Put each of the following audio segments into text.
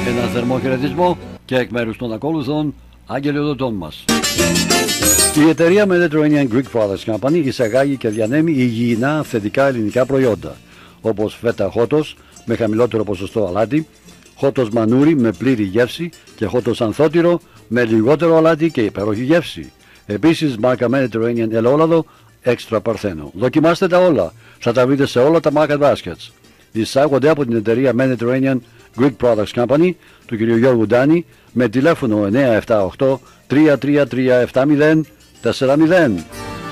Ένα θερμό χαιρετισμό και εκ μέρους των ακόλουθων αγγελιοδοτών μας. Η εταιρεία Mediterranean Greek Products Company εισαγάγει και διανέμει υγιεινά αυθεντικά ελληνικά προϊόντα, όπως φέτα χότος με χαμηλότερο ποσοστό αλάτι, χότος μανούρι με πλήρη γεύση και χότος ανθότυρο με λιγότερο αλάτι και υπέροχη γεύση. Επίσης μάρκα Mediterranean ελαιόλαδο έξτρα παρθένο. Δοκιμάστε τα όλα, θα τα βρείτε σε όλα τα market baskets. Εισάγονται από την εταιρεία Mediterranean Greek Products Company του κ. Γιώργου Ντάνη με τηλέφωνο 978 333 70 40.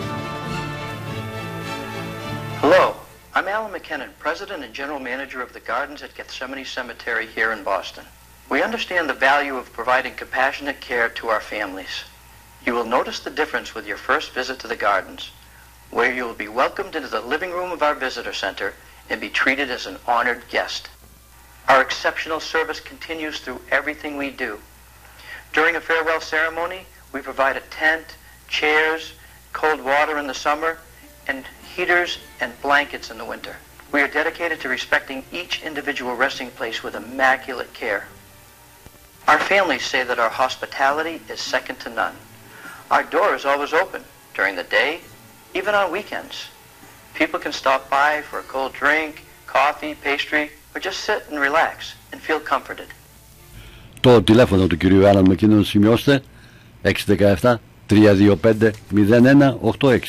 Hello, I'm Alan McKinnon, President and General Manager of the Gardens at Gethsemane Cemetery here in Boston. We understand the value of providing compassionate care to our families. You will notice the difference with your first visit to the Gardens, where you will be welcomed into the living room of our visitor center and be treated as an honored guest. Our exceptional service continues through everything we do. During a farewell ceremony, we provide a tent, chairs, cold water in the summer, and heaters and blankets in the winter. We are dedicated to respecting each individual resting place with immaculate care. Our families say that our hospitality is second to none. Our door is always open during the day, even on weekends. People can stop by for a cold drink, coffee, pastry, or just sit and relax and feel comforted. Το τηλέφωνο του κυρίου Άλαν McKinnon σημειώστε 617 325 0186.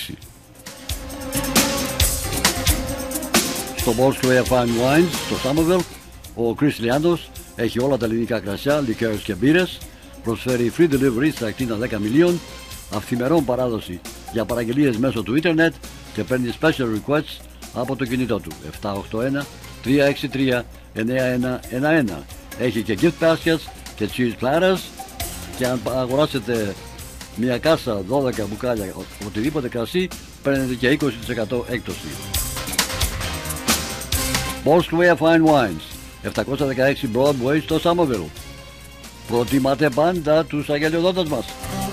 Στο Ball Square Fine Wines στο Somerville ο Chris Liandos έχει όλα τα ελληνικά κρασιά, λικέρες και μπύρες, προσφέρει free delivery στα ακτίνα 10 μιλίων, αυθημερών παράδοση για παραγγελίες μέσω του ίντερνετ και παίρνει special requests από το κινητό του 781 363 9111. Έχει και gift baskets και cheese platters και αν αγοράσετε μια κάσα 12 μπουκάλια οτιδήποτε κρασί παίρνετε και 20% έκπτωση. Ball Square Fine Wines 716 Broadway στο Somerville. Προτιμάτε πάντα τους αγγελιοδότες μας.